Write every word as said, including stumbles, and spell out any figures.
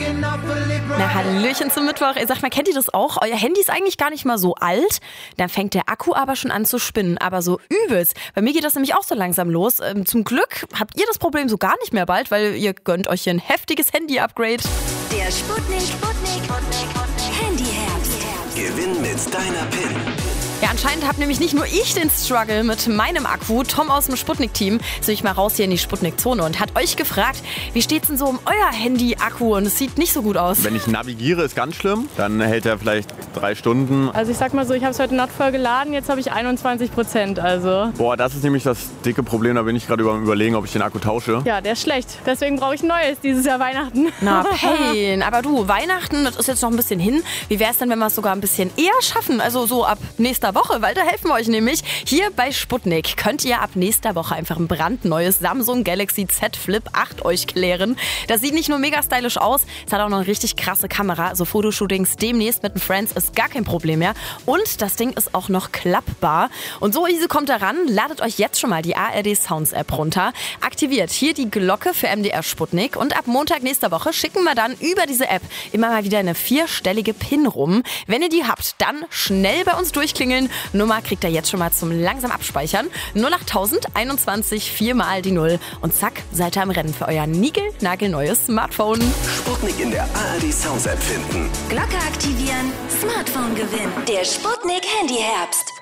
Na, Hallöchen zum Mittwoch. Ihr sagt mal, kennt ihr das auch? Euer Handy ist eigentlich gar nicht mal so alt. Dann fängt der Akku aber schon an zu spinnen. Aber so übelst. Bei mir geht das nämlich auch so langsam los. Ähm, zum Glück habt ihr das Problem so gar nicht mehr bald, weil ihr gönnt euch hier ein heftiges Handy-Upgrade. Der Sputnik, Sputnik, Handy-Herbst. Gewinn mit deiner P I N. Ja, anscheinend habe nämlich nicht nur ich den Struggle mit meinem Akku. Tom aus dem Sputnik-Team ist nämlich mal raus hier in die Sputnik-Zone und hat euch gefragt, wie steht's denn so um euer Handy-Akku? Und es sieht nicht so gut aus. Wenn ich navigiere, ist ganz schlimm. Dann hält er vielleicht drei Stunden. Also ich sag mal so, ich habe es heute Nacht voll geladen, jetzt habe ich einundzwanzig Prozent. Also. Boah, das ist nämlich das dicke Problem. Da bin ich gerade über Überlegen, ob ich den Akku tausche. Ja, der ist schlecht. Deswegen brauche ich ein neues dieses Jahr Weihnachten. Na, Pain. Aber du, Weihnachten, das ist jetzt noch ein bisschen hin. Wie wäre es denn, wenn wir es sogar ein bisschen eher schaffen? Also so ab nächster Woche, weil da helfen wir euch nämlich. Hier bei Sputnik könnt ihr ab nächster Woche einfach ein brandneues Samsung Galaxy Z Flip acht euch klären. Das sieht nicht nur mega stylisch aus, es hat auch noch eine richtig krasse Kamera. Also Fotoshootings demnächst mit den Friends ist gar kein Problem mehr. Und das Ding ist auch noch klappbar. Und so easy kommt ihr ran. Ladet euch jetzt schon mal die A R D Sounds App runter. Aktiviert hier die Glocke für M D R Sputnik. Und ab Montag nächster Woche schicken wir dann über diese App immer mal wieder eine vierstellige P I N rum. Wenn ihr die habt, dann schnell bei uns durchklingeln. Nummer kriegt ihr jetzt schon mal zum langsam abspeichern. null acht tausend einundzwanzig viermal die Null. Und zack, seid ihr am Rennen für euer niegelnagelneues Smartphone. Sputnik in der A R D Sounds App finden. Glocke aktivieren, Smartphone gewinnen. Der Sputnik Handy Herbst.